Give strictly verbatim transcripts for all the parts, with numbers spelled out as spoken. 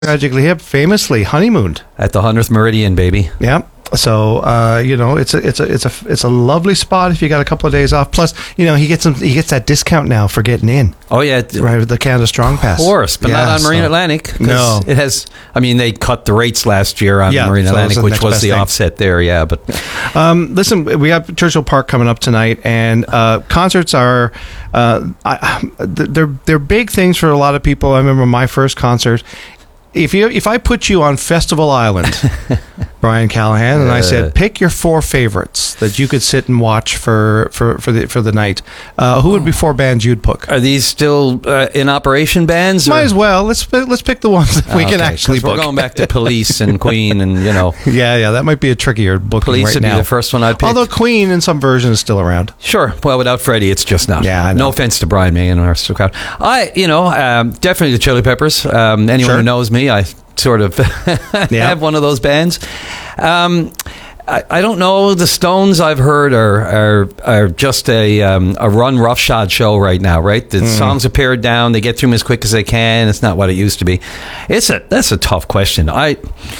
Tragically Hip famously honeymooned at the hundredth Meridian, baby. Yeah. So uh, you know, it's a it's a it's a it's a lovely spot if you got a couple of days off. Plus, you know, he gets some, he gets that discount now for getting in. Oh yeah, right with the Canada Strong Pass. Of course, but yeah, not on Marine so, Atlantic. No, it has. I mean, they cut the rates last year on yeah, Marine so Atlantic, the which was the thing. offset there. Yeah, but um, listen, we have Churchill Park coming up tonight, and uh, concerts are uh, I, they're they're big things for a lot of people. I remember my first concert. If you if I put you on Festival Island, Brian Callahan, and I said pick your four favorites that you could sit and watch for for, for the for the night, uh, who would be four bands you'd pick? Are these still uh, in operation bands? Might or? as well. Let's let's pick the ones that we okay, can actually book. We're going back to Police and Queen, and you know. Yeah, yeah, that might be a trickier booking Police right would now. be the first one I'd pick. Although Queen in some versions is still around. Sure. Well, without Freddie, it's just not. Yeah, I know. No offense to Brian May and our crowd. I, you know, um, definitely the Chili Peppers. Um, anyone Sure. who knows me, I sort of Yeah. have one of those bands. Um, I, I don't know. The Stones, I've heard, are are, are just a um, a run roughshod show right now. Right, the Mm. songs are pared down. They get through them as quick as they can. It's not what it used to be. It's a that's a tough question. I.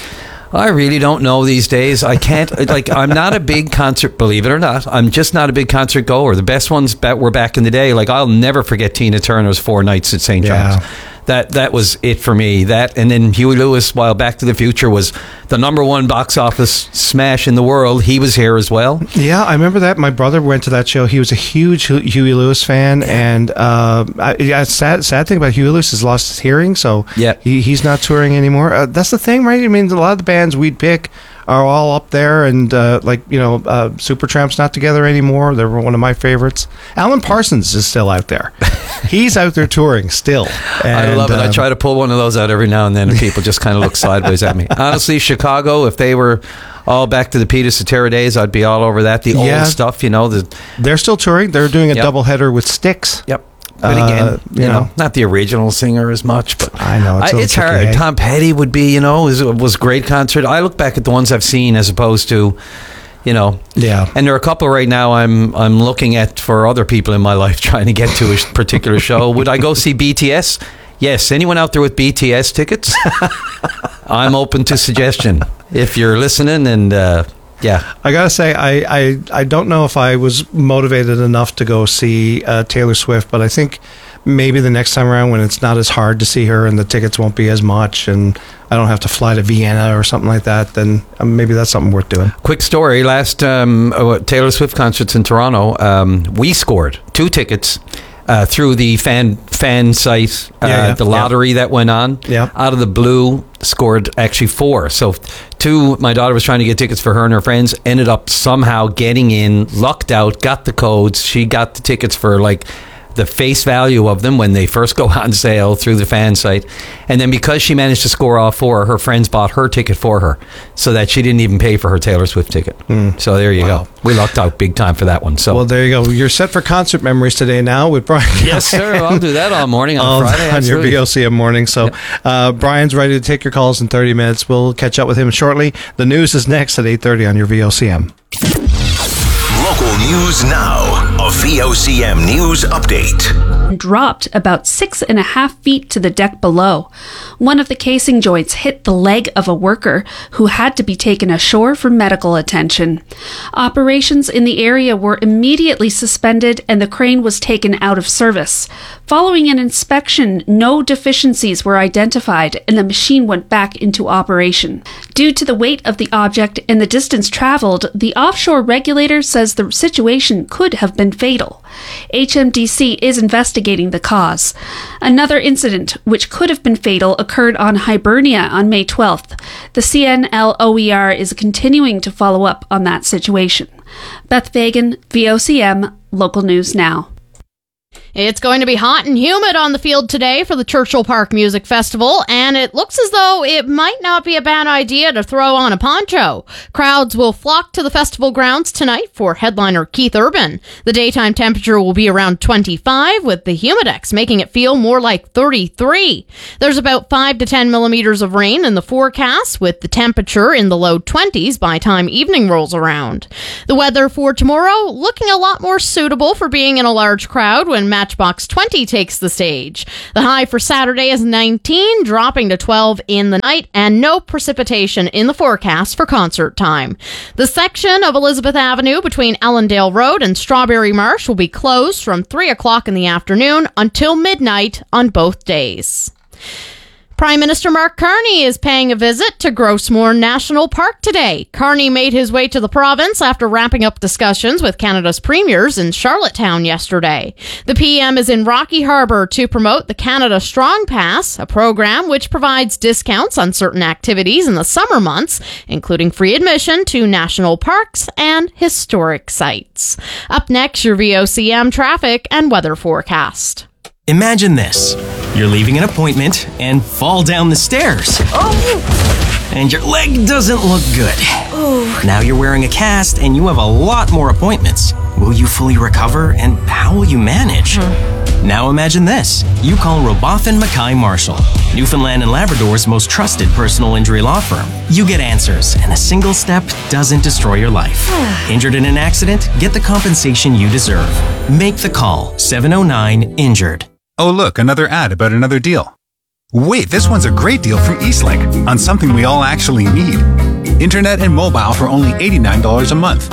I really don't know these days. I can't, like, I'm not a big concert, believe it or not. I'm just not a big concert goer. The best ones that were back in the day. Like, I'll never forget Tina Turner's Four Nights at Saint John's. Yeah. That that was it for me. That, and then Huey Lewis, while Back to the Future was the number one box office smash in the world, he was here as well. Yeah, I remember that. My brother went to that show. He was a huge Hu- Huey Lewis fan, and uh, I, yeah, sad sad thing about Huey Lewis is lost his hearing, so Yeah. he, he's not touring anymore. Uh, that's the thing, right? I mean, a lot of the bands we'd pick are all up there, and uh, like you know, uh, Supertramp's not together anymore. They were one of my favorites. Alan Parsons is still out there. He's out there touring still. And, I love it. I um, try to pull one of those out every now and then, and people just kind of look sideways at me. Honestly, Chicago, if they were all back to the Peter Cetera days, I'd be all over that. The Yeah. old stuff, you know. The, They're still touring. They're doing a Yep. doubleheader with Styx. Yep. But again, Uh, you, you know, know. not the original singer as much, but I know, it's a I, little it's tricky, hard. eh? Tom Petty would be, you know, was was great concert. I look back at the ones I've seen as opposed to, you know, Yeah. and there are a couple right now I'm I'm looking at for other people in my life trying to get to a particular show. Would I go see B T S? Yes. Anyone out there with B T S tickets? I'm open to suggestion if you're listening, and uh, yeah. I gotta say, I, I, I don't know if I was motivated enough to go see uh, Taylor Swift, but I think maybe the next time around when it's not as hard to see her and the tickets won't be as much, and I don't have to fly to Vienna or something like that, then um, maybe that's something worth doing. Quick story: last um, uh, Taylor Swift concerts in Toronto, um, we scored two tickets uh, through the fan fan site, uh, Yeah, yeah, the lottery yeah. that went on. Yeah. Out of the blue, scored actually four. So two, my daughter was trying to get tickets for her and her friends, ended up somehow getting in, lucked out, got the codes. She got the tickets for like the face value of them when they first go on sale through the fan site. And then because she managed to score all four, her friends bought her ticket for her so that she didn't even pay for her Taylor Swift ticket. Mm. So there you Wow. go. We lucked out big time for that one. So Well, there you go. You're set for concert memories today now with Brian. yes, sir. I'll do that all morning on All Friday. on your absolutely. V O C M morning. So uh, Brian's ready to take your calls in thirty minutes. We'll catch up with him shortly. The news is next at eight thirty on your V O C M. Local news now. A V O C M news update. Dropped about six and a half feet to the deck below. One of the casing joints hit the leg of a worker who had to be taken ashore for medical attention. Operations in the area were immediately suspended and the crane was taken out of service. Following an inspection, no deficiencies were identified and the machine went back into operation. Due to the weight of the object and the distance traveled, the offshore regulator says the situation could have been fatal. H M D C is investigating the cause. Another incident, which could have been fatal, occurred on Hibernia on May twelfth. The C N L O E R is continuing to follow up on that situation. Beth Fagan, V O C M, Local News Now. It's going to be hot and humid on the field today for the Churchill Park Music Festival, and it looks as though it might not be a bad idea to throw on a poncho. Crowds will flock to the festival grounds tonight for headliner Keith Urban. The daytime temperature will be around twenty-five, with the humidex making it feel more like thirty-three. There's about five to ten millimeters of rain in the forecast, with the temperature in the low twenties by time evening rolls around. The weather for tomorrow looking a lot more suitable for being in a large crowd when Matchbox twenty takes the stage. The high for Saturday is nineteen, dropping to twelve in the night, and no precipitation in the forecast for concert time. The section of Elizabeth Avenue between Ellendale Road and Strawberry Marsh will be closed from three o'clock in the afternoon until midnight on both days. Prime Minister Mark Carney is paying a visit to Grossmoor National Park today. Carney made his way to the province after wrapping up discussions with Canada's premiers in Charlottetown yesterday. The P M is in Rocky Harbour to promote the Canada Strong Pass, a program which provides discounts on certain activities in the summer months, including free admission to national parks and historic sites. Up next, your V O C M traffic and weather forecast. Imagine this. You're leaving an appointment and fall down the stairs. Oh! And your leg doesn't look good. Oh. Now you're wearing a cast and you have a lot more appointments. Will you fully recover, and how will you manage? Hmm. Now imagine this. You call Robotham Mackay Marshall, Newfoundland and Labrador's most trusted personal injury law firm. You get answers, and a single step doesn't destroy your life. Injured in an accident? Get the compensation you deserve. Make the call. seven oh nine injured. Oh, look, another ad about another deal. Wait, this one's a great deal from Eastlink on something we all actually need. Internet and mobile for only eighty-nine dollars a month.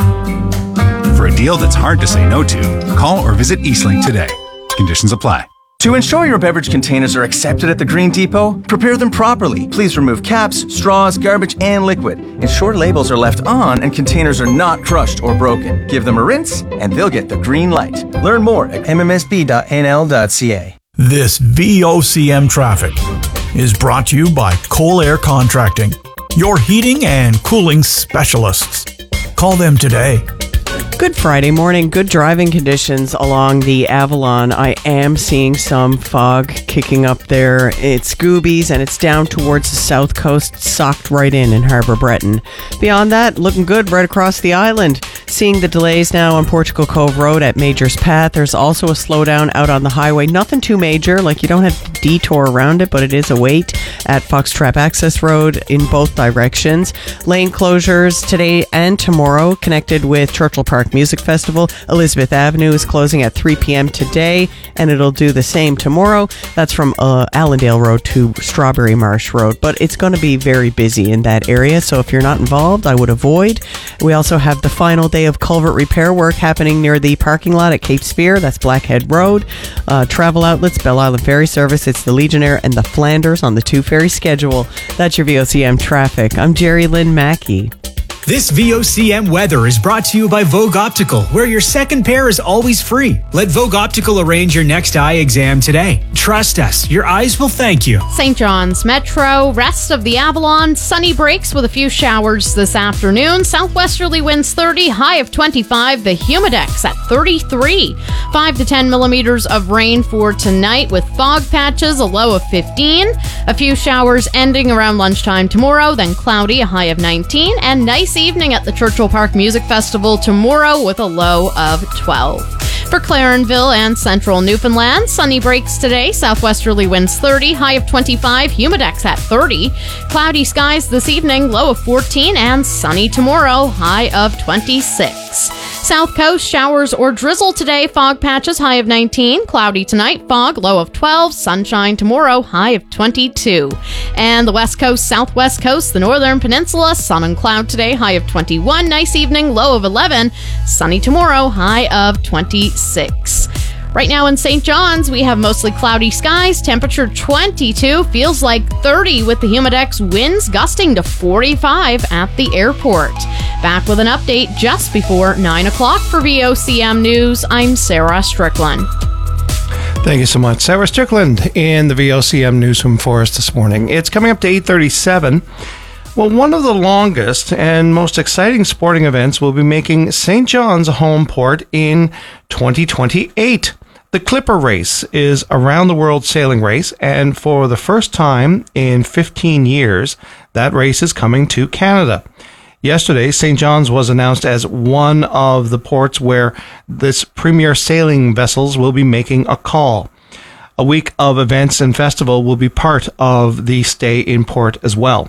For a deal that's hard to say no to, call or visit Eastlink today. Conditions apply. To ensure your beverage containers are accepted at the Green Depot, prepare them properly. Please remove caps, straws, garbage, and liquid. Ensure labels are left on and containers are not crushed or broken. Give them a rinse, and they'll get the green light. Learn more at m m s b dot n l dot c a. This V O C M traffic is brought to you by Coal Air Contracting, your heating and cooling specialists. Call them today. Good Friday morning. Good driving conditions along the Avalon. I am seeing some fog kicking up there. It's Scoobies and it's down towards the south coast, socked right in in Harbour Breton. Beyond that, looking good right across the island. Seeing the delays now on Portugal Cove Road at Major's Path. There's also a slowdown out on the highway. Nothing too major, like you don't have to detour around it, but it is a wait at Foxtrap Access Road in both directions. Lane closures today and tomorrow connected with Churchill Park Music Festival. Elizabeth Avenue is closing at three p.m. today, and it'll do the same tomorrow. That's from uh, Allendale Road to Strawberry Marsh Road, but it's going to be very busy in that area, so if you're not involved, I would avoid. We also have the final day of culvert repair work happening near the parking lot at Cape Spear. That's Blackhead Road. Uh, travel outlets, Belle Island Ferry Service, it's the Legionnaire and the Flanders on the two ferry schedule. That's your V O C M traffic. I'm Jerry Lynn Mackey. This V O C M weather is brought to you by Vogue Optical, where your second pair is always free. Let Vogue Optical arrange your next eye exam today. Trust us, your eyes will thank you. Saint John's Metro, rest of the Avalon, sunny breaks with a few showers this afternoon. Southwesterly winds thirty, high of twenty-five. The Humidex at thirty-three. five to ten millimeters of rain for tonight with fog patches, a low of fifteen. A few showers ending around lunchtime tomorrow, then cloudy, a high of nineteen. And nice evening at the Churchill Park Music Festival tomorrow with a low of twelve. For Clarenville and central Newfoundland, sunny breaks today, southwesterly winds thirty, high of twenty-five, Humidex at thirty. Cloudy skies this evening, low of fourteen, and sunny tomorrow, high of twenty-six. South Coast, showers or drizzle today, fog patches, high of nineteen. Cloudy tonight, fog, low of twelve. Sunshine tomorrow, high of twenty-two. And the West Coast, Southwest Coast, the Northern Peninsula, sun and cloud today, high of twenty-one. Nice evening, low of eleven. Sunny tomorrow, high of twenty-six. Right now in Saint John's, we have mostly cloudy skies, temperature twenty-two, feels like thirty with the Humidex, winds gusting to forty-five at the airport. Back with an update just before nine o'clock for V O C M News, I'm Sarah Strickland. Thank you so much, Sarah Strickland, in the V O C M newsroom for us this morning. It's coming up to eight thirty-seven. Well, one of the longest and most exciting sporting events will be making Saint John's a home port in twenty twenty-eight. The Clipper Race is a round-the-world sailing race, and for the first time in fifteen years, that race is coming to Canada. Yesterday, Saint John's was announced as one of the ports where this premier sailing vessels will be making a call. A week of events and festival will be part of the stay in port as well.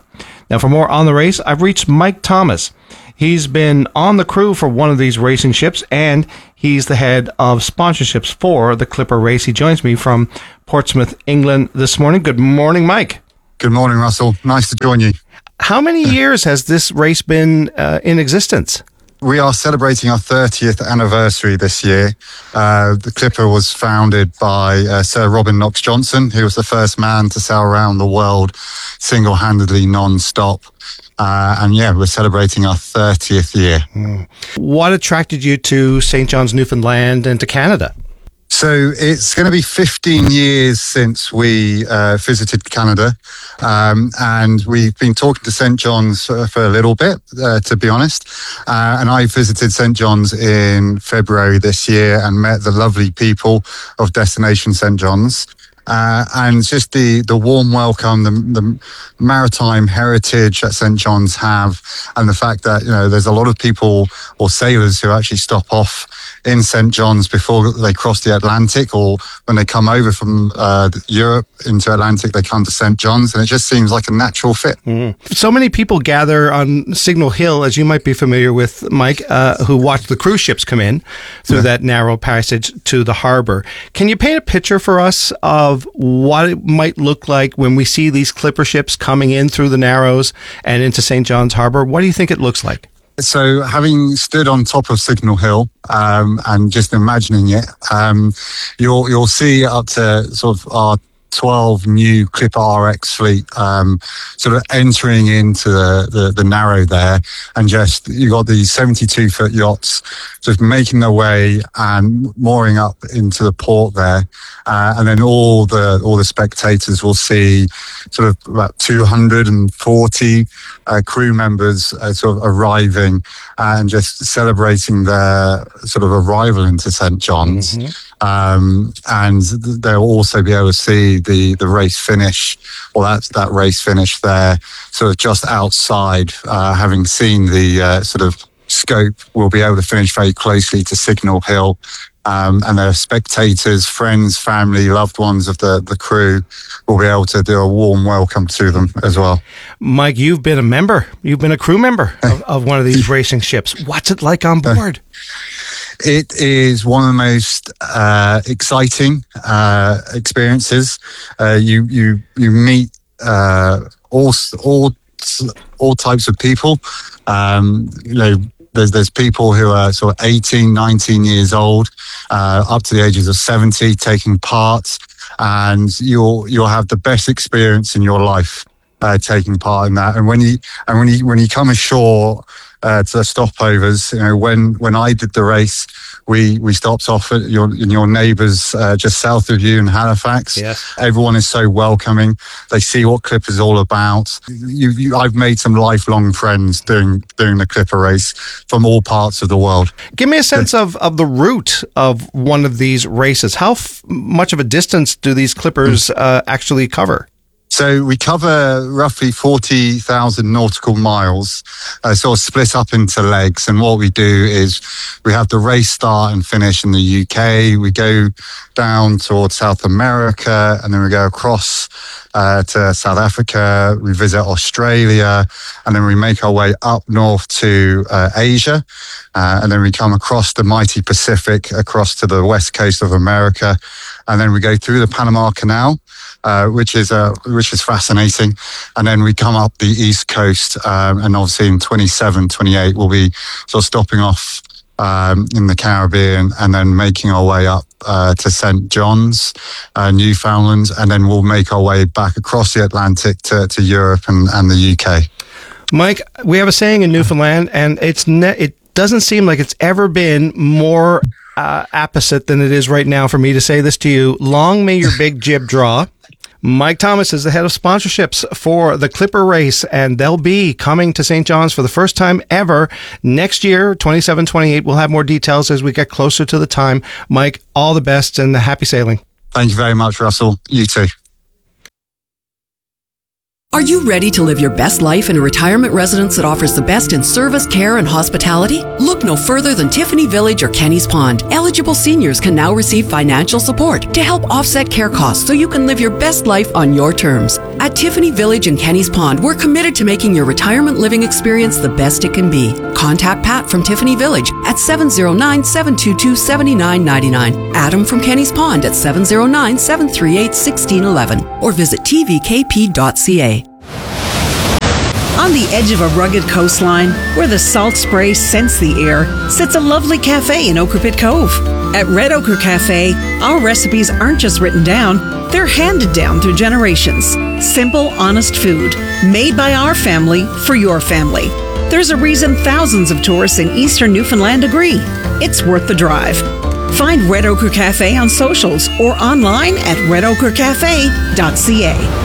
Now, for more on the race, I've reached Mike Thomas. He's been on the crew for one of these racing ships, and he's the head of sponsorships for the Clipper race. He joins me from Portsmouth, England this morning. Good morning, Mike. Good morning, Russell. Nice to join you. How many years has this race been uh, in existence? We are celebrating our thirtieth anniversary this year. Uh, the Clipper was founded by uh, Sir Robin Knox Johnson, who was the first man to sail around the world single-handedly, non-stop. Uh, and yeah, we're celebrating our thirtieth year. Mm. What attracted you to Saint John's, Newfoundland, and to Canada? So it's going to be fifteen years since we uh, visited Canada, um, and we've been talking to Saint John's for, for a little bit, uh, to be honest. Uh, and I visited Saint John's in February this year and met the lovely people of Destination Saint John's. Uh, and just the, the warm welcome, the, the maritime heritage that Saint John's have, and the fact that, you know, there's a lot of people or sailors who actually stop off in Saint John's before they cross the Atlantic, or when they come over from uh, Europe into Atlantic, they come to Saint John's, and it just seems like a natural fit. Mm. So many people gather on Signal Hill, as you might be familiar with, Mike, uh, who watch the cruise ships come in through yeah. that narrow passage to the harbor. Can you paint a picture for us of what it might look like when we see these clipper ships coming in through the Narrows and into Saint John's Harbor? What do you think it looks like? So having stood on top of Signal Hill um, and just imagining it, um, you'll you'll see up to sort of our twelve new Clipper R X fleet um, sort of entering into the, the, the Narrow there, and just you got these seventy-two foot yachts just making their way and mooring up into the port there, uh, and then all the all the spectators will see sort of about two hundred forty uh, crew members uh, sort of arriving and just celebrating their sort of arrival into Saint John's. Mm-hmm. Um, and they'll also be able to see the, the race finish, or that's that race finish there, sort of just outside, uh, having seen the uh, sort of scope, we'll be able to finish very closely to Signal Hill. Um, and their spectators, friends, family, loved ones of the, the crew will be able to do a warm welcome to them as well. Mike, you've been a member, you've been a crew member of, of one of these racing ships. What's it like on board? It is one of the most uh, exciting uh, experiences. Uh, you you you meet uh, all all all types of people. Um, you know, there's there's people who are sort of eighteen, nineteen years old, uh, up to the ages of seventy, taking part, and you'll you'll have the best experience in your life uh, taking part in that. And when you and when you when you come ashore. Uh, to the stopovers, you know, when when I did the race, we we stopped off at your in your neighbours uh, just south of you in Halifax. Yes. Everyone is so welcoming. They see what Clipper is all about. You, you, I've made some lifelong friends doing doing the Clipper race from all parts of the world. Give me a sense of, of the route of one of these races. How f- much of a distance do these Clippers uh, actually cover? So we cover roughly forty thousand nautical miles, uh, sort of split up into legs. And what we do is we have the race start and finish in the U K. We go down towards South America, and then we go across uh, to South Africa. We visit Australia, and then we make our way up north to uh, Asia. Uh, and then we come across the mighty Pacific, across to the west coast of America. And then we go through the Panama Canal. Uh, which is uh, which is fascinating. And then we come up the East Coast, um, and obviously in twenty-seven, twenty-eight, we'll be sort of stopping off um, in the Caribbean and then making our way up uh, to Saint John's, uh, Newfoundland, and then we'll make our way back across the Atlantic to, to Europe and, and the U K. Mike, we have a saying in Newfoundland, and it's ne- it doesn't seem like it's ever been more uh, apposite than it is right now for me to say this to you. Long may your big jib draw. Mike Thomas is the head of sponsorships for the Clipper race, and they'll be coming to Saint John's for the first time ever next year, twenty-seven twenty-eight. We'll have more details as we get closer to the time. Mike, all the best and happy sailing. Thank you very much, Russell. You too. Are you ready to live your best life in a retirement residence that offers the best in service, care, and hospitality? Look no further than Tiffany Village or Kenny's Pond. Eligible seniors can now receive financial support to help offset care costs so you can live your best life on your terms. At Tiffany Village in Kenny's Pond, we're committed to making your retirement living experience the best it can be. Contact Pat from Tiffany Village at seven oh nine, seven two two, seven nine nine nine, Adam from Kenny's Pond at seven oh nine, seven three eight, one six one one, or visit t v k p dot c a. On the edge of a rugged coastline, where the salt spray scents the air, sits a lovely cafe in Ochre Pit Cove. At Red Ochre Cafe, our recipes aren't just written down, they're handed down through generations. Simple, honest food, made by our family for your family. There's a reason thousands of tourists in eastern Newfoundland agree. It's worth the drive. Find Red Ochre Cafe on socials or online at red ochre cafe dot c a.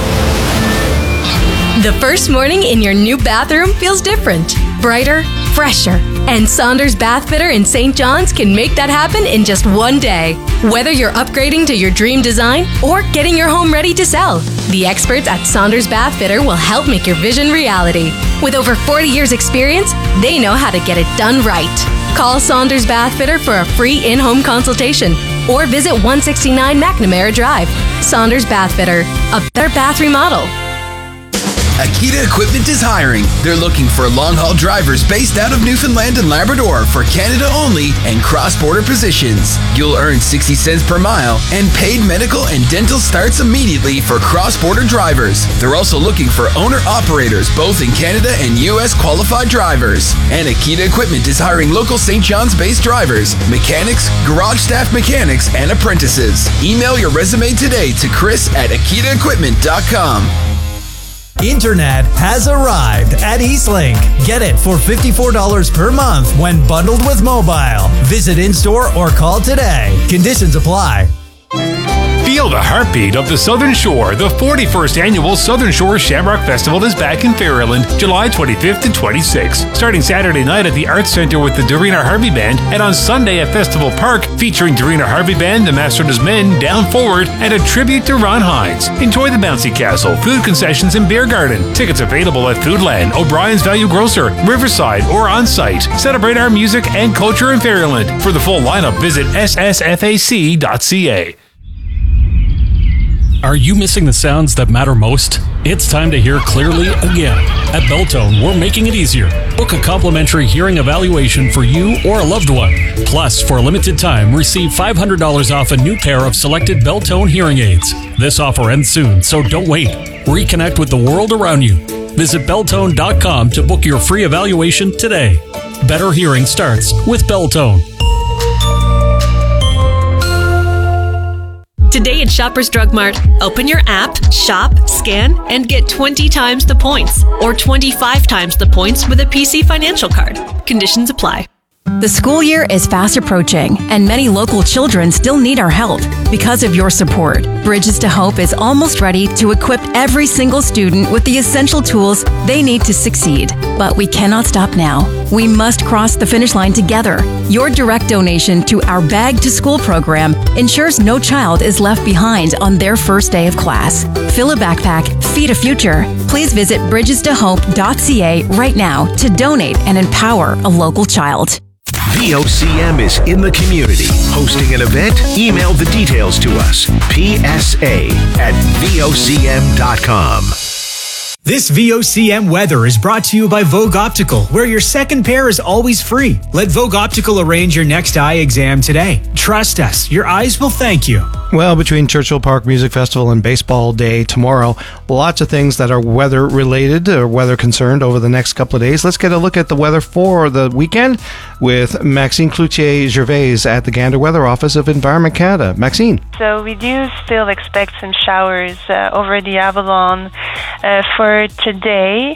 The first morning in your new bathroom feels different, brighter, fresher. And Saunders Bath Fitter in Saint John's can make that happen in just one day. Whether you're upgrading to your dream design or getting your home ready to sell, the experts at Saunders Bath Fitter will help make your vision reality. With over forty years experience, they know how to get it done right. Call Saunders Bath Fitter for a free in-home consultation or visit one sixty-nine McNamara Drive. Saunders Bath Fitter, a better bath remodel. Akita Equipment is hiring. They're looking for long-haul drivers based out of Newfoundland and Labrador for Canada only and cross-border positions. You'll earn sixty cents per mile, and paid medical and dental starts immediately for cross-border drivers. They're also looking for owner-operators both in Canada and U S qualified drivers. And Akita Equipment is hiring local Saint John's-based drivers, mechanics, garage staff mechanics, and apprentices. Email your resume today to Chris at akita equipment dot com. Internet has arrived at Eastlink. Get it for fifty-four dollars per month when bundled with mobile. Visit in-store or call today. Conditions apply. Feel the heartbeat of the Southern Shore. The forty-first Annual Southern Shore Shamrock Festival is back in Fairland, July twenty-fifth and twenty-sixth. Starting Saturday night at the Arts Centre with the Dorina Harvey Band, and on Sunday at Festival Park, featuring Dorina Harvey Band, the Masters Men, Down Forward, and a tribute to Ron Hines. Enjoy the bouncy castle, food concessions, and beer garden. Tickets available at Foodland, O'Brien's Value Grocer, Riverside, or on site. Celebrate our music and culture in Fairland. For the full lineup, visit s s f a c dot c a. Are you missing the sounds that matter most? It's time to hear clearly again. At Belltone, we're making it easier. Book a complimentary hearing evaluation for you or a loved one. Plus, for a limited time, receive five hundred dollars off a new pair of selected Belltone hearing aids. This offer ends soon, so don't wait. Reconnect with the world around you. Visit Belltone dot com to book your free evaluation today. Better hearing starts with Belltone. Today at Shoppers Drug Mart, open your app, shop, scan, and get twenty times the points or twenty-five times the points with a P C Financial Card. Conditions apply. The school year is fast approaching, and many local children still need our help. Because of your support, Bridges to Hope is almost ready to equip every single student with the essential tools they need to succeed. But we cannot stop now. We must cross the finish line together. Your direct donation to our Bag to School program ensures no child is left behind on their first day of class. Fill a backpack, feed a future. Please visit bridges to hope dot c a right now to donate and empower a local child. V O C M is in the community. Hosting an event? Email the details to us. P S A at V O C M dot com. This V O C M weather is brought to you by Vogue Optical, where your second pair is always free. Let Vogue Optical arrange your next eye exam today. Trust us, your eyes will thank you. Well, between Churchill Park Music Festival and Baseball Day tomorrow, lots of things that are weather related or weather concerned over the next couple of days. Let's get a look at the weather for the weekend with Maxine Cloutier-Gervais at the Gander Weather Office of Environment Canada. Maxine. So we do still expect some showers uh, over the Avalon uh, for today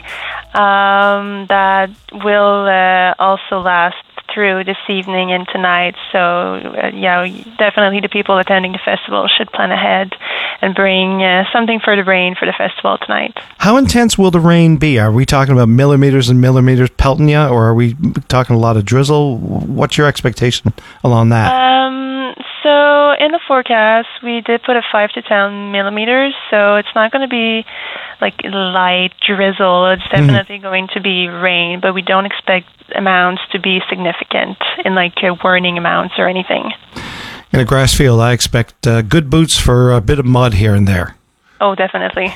um, that will uh, also last through this evening and tonight. So, uh, yeah, definitely the people attending the festival should plan ahead and bring uh, something for the rain for the festival tonight. How intense will the rain be? Are we talking about millimeters and millimeters pelting you, or are we talking a lot of drizzle? What's your expectation along that? Um, so in the forecast, we did put a five to ten millimeters, so it's not going to be like light drizzle. It's definitely mm-hmm. going to be rain, but we don't expect amounts to be significant in like uh, warning amounts or anything. In a grass field, I expect uh, good boots for a bit of mud here and there. Oh, definitely.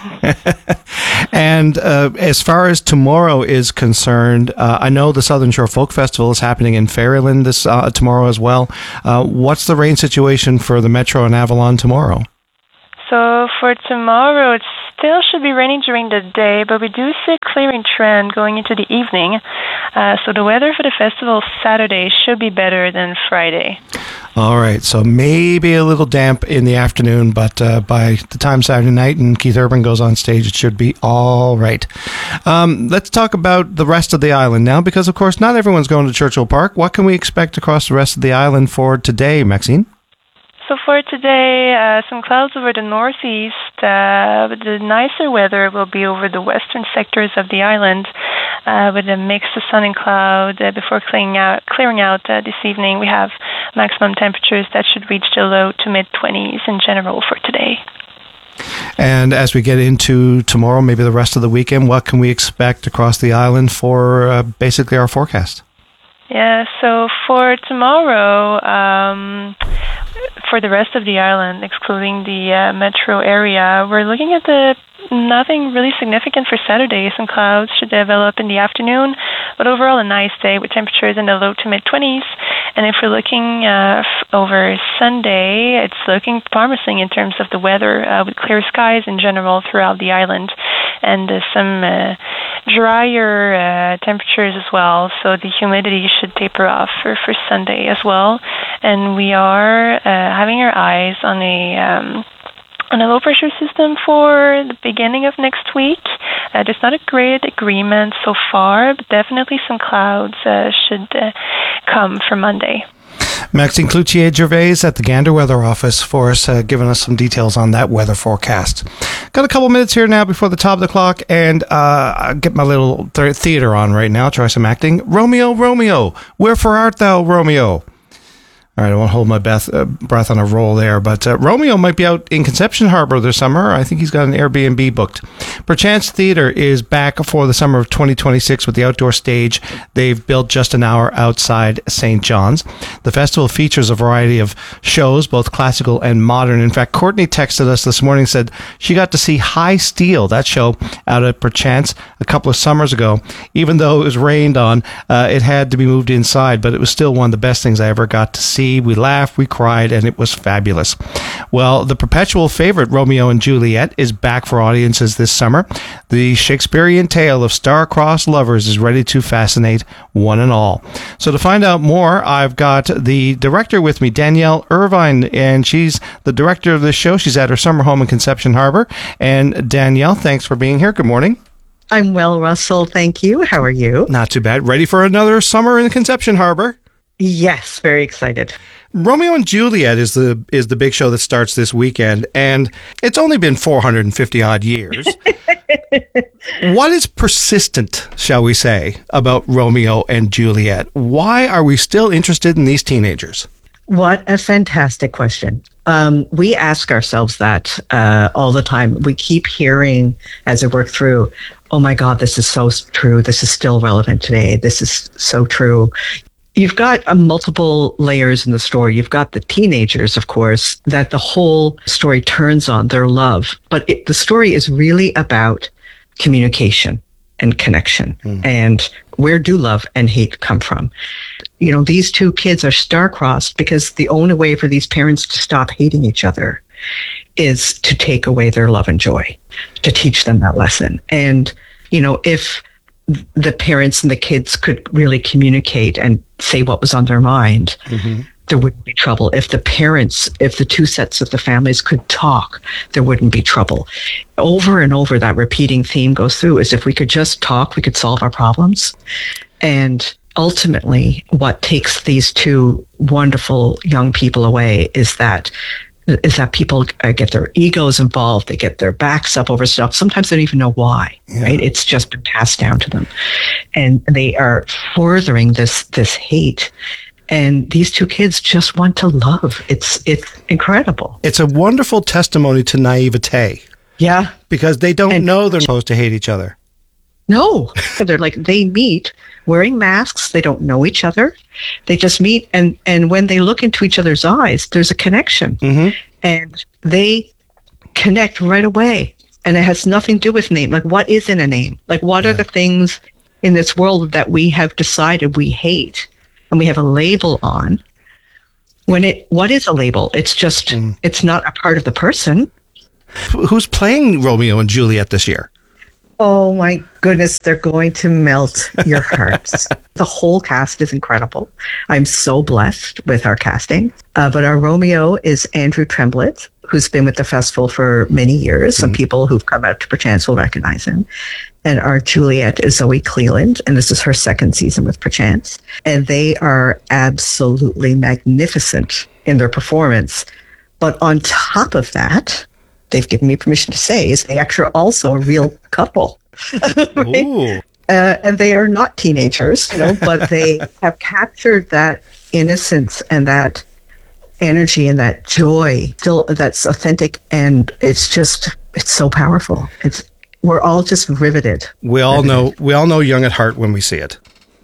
And uh, as far as tomorrow is concerned, uh, I know the Southern Shore Folk Festival is happening in Ferryland this uh, tomorrow as well. Uh, what's the rain situation for the Metro and Avalon tomorrow? So for tomorrow, it still should be raining during the day, but we do see a clearing trend going into the evening. Uh, so the weather for the festival Saturday should be better than Friday. All right, so maybe a little damp in the afternoon, but uh, by the time Saturday night and Keith Urban goes on stage, it should be all right. Um, let's talk about the rest of the island now, because, of course, not everyone's going to Churchill Park. What can we expect across the rest of the island for today, Maxine? So for today, uh, some clouds over the northeast, uh, but the nicer weather will be over the western sectors of the island, uh, with a mix of sun and cloud. Uh, before clearing out, clearing out uh, this evening, we have maximum temperatures that should reach the low to mid-twenties in general for today. And as we get into tomorrow, maybe the rest of the weekend, what can we expect across the island for uh, basically our forecast? Yeah, so for tomorrow, um, for the rest of the island, excluding the uh, metro area, we're looking at the nothing really significant for Saturday. Some clouds should develop in the afternoon, but overall a nice day with temperatures in the low to mid-twenties. And if we're looking uh, f- over Sunday, it's looking promising in terms of the weather, uh, with clear skies in general throughout the island, and uh, some uh, drier uh, temperatures as well. So the humidity should taper off for, for Sunday as well. And we are uh, having our eyes on a um, on a low pressure system for the beginning of next week. Uh, there's not a great agreement so far, but definitely some clouds uh, should uh, come for Monday. Maxine Cloutier-Gervais at the Gander Weather Office for us, uh, giving us some details on that weather forecast. Got a couple minutes here now before the top of the clock, and uh, I'll get my little th- theater on right now, try some acting. Romeo, Romeo, wherefore art thou, Romeo? All right, I won't hold my breath, uh, breath on a roll there, but uh, Romeo might be out in Conception Harbor this summer. I think he's got an Airbnb booked. Perchance Theatre is back for the summer of twenty twenty-six with the outdoor stage they've built just an hour outside Saint John's. The festival features a variety of shows, both classical and modern. In fact, Courtney texted us this morning, said she got to see High Steel, that show out at Perchance a couple of summers ago. Even though it was rained on, uh, it had to be moved inside, but it was still one of the best things I ever got to see. We laughed, we cried, and it was fabulous. Well, the perpetual favorite, Romeo and Juliet, is back for audiences this summer. The Shakespearean tale of star-crossed lovers is ready to fascinate one and all. So to find out more, I've got the director with me, Danielle Irvine, and she's the director of this show. She's at her summer home in Conception Harbor. And Danielle, thanks for being here. Good morning. I'm well, Russell. Thank you. How are you? Not too bad. Ready for another summer in Conception Harbor? Yes, very excited. Romeo and Juliet is the is the big show that starts this weekend, and it's only been four hundred fifty odd years. What is persistent, shall we say, about Romeo and Juliet? Why are we still interested in these teenagers? What a fantastic question. Um, we ask ourselves that uh, all the time. We keep hearing as we work through, oh my God, this is so true. This is still relevant today. This is so true. You've got uh, multiple layers in the story. You've got the teenagers, of course, that the whole story turns on, their love. But it, the story is really about communication and connection. Mm. And where do love and hate come from? You know, these two kids are star-crossed because the only way for these parents to stop hating each other is to take away their love and joy, to teach them that lesson. And, you know, if the parents and the kids could really communicate and say what was on their mind, mm-hmm. there wouldn't be trouble. If the parents, if the two sets of the families could talk, there wouldn't be trouble. Over and over, that repeating theme goes through is if we could just talk, we could solve our problems. And ultimately, what takes these two wonderful young people away is that is that people uh, get their egos involved. They get their backs up over stuff. Sometimes they don't even know why, yeah. right? It's just been passed down to them. And they are furthering this this hate. And these two kids just want to love. It's it's incredible. It's a wonderful testimony to naivete. Yeah. Because they don't and, know they're supposed to hate each other. No. They're like, they meet wearing masks. They don't know each other. They just meet. And, and when they look into each other's eyes, there's a connection. Mm-hmm. And they connect right away. And it has nothing to do with name. Like, what is in a name? Like, what yeah. are the things in this world that we have decided we hate and we have a label on? When it, what is a label? It's just, mm. it's not a part of the person. Who's playing Romeo and Juliet this year? Oh my goodness, they're going to melt your hearts. The whole cast is incredible. I'm so blessed with our casting. Uh, but our Romeo is Andrew Tremblett, who's been with the festival for many years. Mm-hmm. Some people who've come out to Perchance will recognize him. And our Juliet is Zoe Cleland, and this is her second season with Perchance. And they are absolutely magnificent in their performance. But on top of that, they've given me permission to say, is they actually are also a real couple. Right? uh, and they are not teenagers, you know, but they have captured that innocence and that energy and that joy still that's authentic, and it's just it's so powerful. It's we're all just riveted. We all riveted. know we all know Young at Heart when we see it.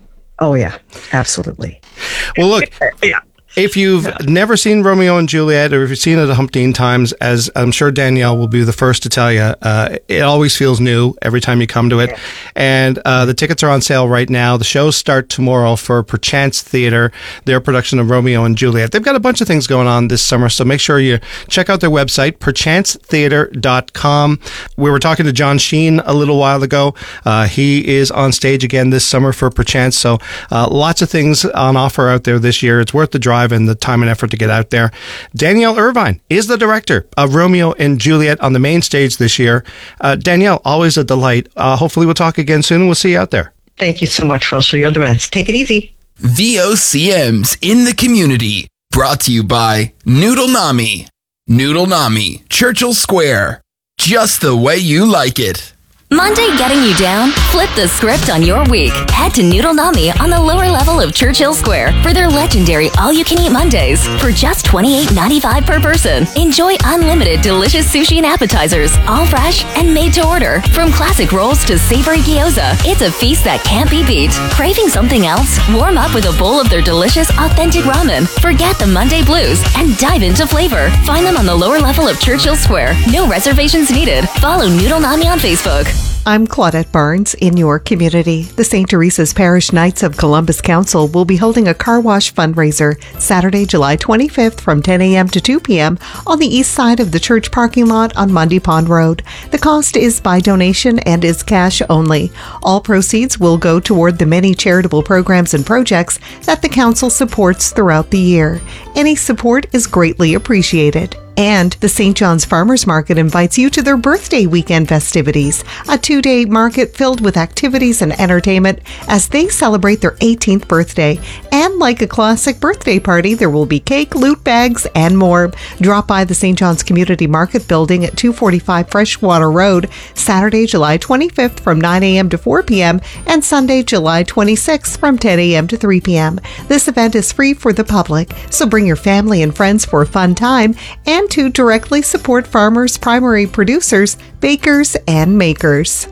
Oh yeah, absolutely. Well, look. yeah. If you've yeah. never seen Romeo and Juliet, or if you've seen it a humpteen times, as I'm sure Danielle will be the first to tell you, uh, it always feels new every time you come to it. Yeah. And uh, the tickets are on sale right now. The shows start tomorrow for Perchance Theatre, their production of Romeo and Juliet. They've got a bunch of things going on this summer, so make sure you check out their website, perchance theatre dot com. We were talking to John Sheen a little while ago. Uh, he is on stage again this summer for Perchance, so uh, lots of things on offer out there this year. It's worth the drive and the time and effort to get out there. Danielle Irvine is the director of Romeo and Juliet on the main stage this year. Uh, Danielle, always a delight. Uh, hopefully we'll talk again soon and we'll see you out there. Thank you so much, Russell. You're the best. Take it easy. V O C M's in the community. Brought to you by Noodle Nami. Noodle Nami, Churchill Square. Just the way you like it. Monday getting you down? Flip the script on your week. Head to Noodle Nami on the lower level of Churchill Square for their legendary all-you-can-eat Mondays for just twenty-eight ninety-five per person. Enjoy unlimited delicious sushi and appetizers, all fresh and made to order. From classic rolls to savory gyoza, it's a feast that can't be beat. Craving something else? Warm up with a bowl of their delicious, authentic ramen. Forget the Monday blues and dive into flavor. Find them on the lower level of Churchill Square. No reservations needed. Follow Noodle Nami on Facebook. I'm Claudette Barnes in your community. The Saint Teresa's Parish Knights of Columbus Council will be holding a car wash fundraiser Saturday, July twenty-fifth from ten a.m. to two p.m. on the east side of the church parking lot on Mundy Pond Road. The cost is by donation and is cash only. All proceeds will go toward the many charitable programs and projects that the council supports throughout the year. Any support is greatly appreciated. And the Saint John's Farmers Market invites you to their birthday weekend festivities, a two-day market filled with activities and entertainment as they celebrate their eighteenth birthday. And like a classic birthday party, there will be cake, loot bags, and more. Drop by the Saint John's Community Market building at two forty-five Freshwater Road, Saturday, July twenty-fifth from nine a.m. to four p.m. and Sunday, July twenty-sixth from ten a.m. to three p.m. This event is free for the public, so bring your family and friends for a fun time and to directly support farmers, primary producers, bakers, and makers.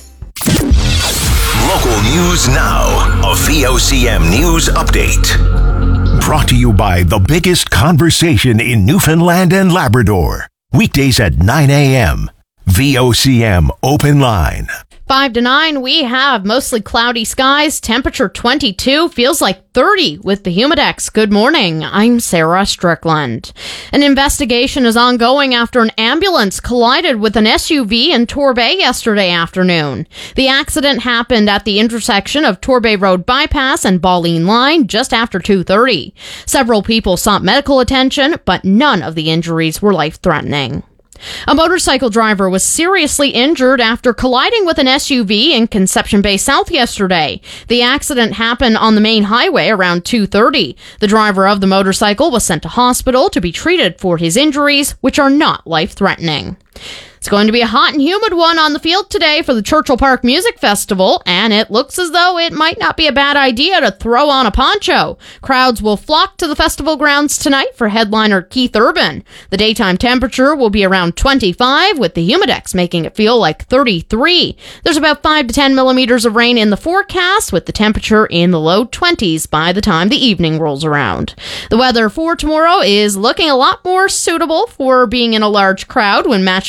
Local news now. A V O C M News Update. Brought to you by the biggest conversation in Newfoundland and Labrador. Weekdays at nine a.m. V O C M Open Line. Five to nine, we have mostly cloudy skies, temperature twenty-two, feels like thirty with the Humidex. Good morning, I'm Sarah Strickland. An investigation is ongoing after an ambulance collided with an S U V in Torbay yesterday afternoon. The accident happened at the intersection of Torbay Road Bypass and Balleen Line just after two thirty. Several people sought medical attention, but none of the injuries were life-threatening. A motorcycle driver was seriously injured after colliding with an S U V in Conception Bay South yesterday. The accident happened on the main highway around two thirty. The driver of the motorcycle was sent to hospital to be treated for his injuries, which are not life-threatening. It's going to be a hot and humid one on the field today for the Churchill Park Music Festival, and it looks as though it might not be a bad idea to throw on a poncho. Crowds will flock to the festival grounds tonight for headliner Keith Urban. The daytime temperature will be around twenty-five, with the Humidex making it feel like thirty-three. There's about five to ten millimeters of rain in the forecast, with the temperature in the low twenties by the time the evening rolls around. The weather for tomorrow is looking a lot more suitable for being in a large crowd when Matchbox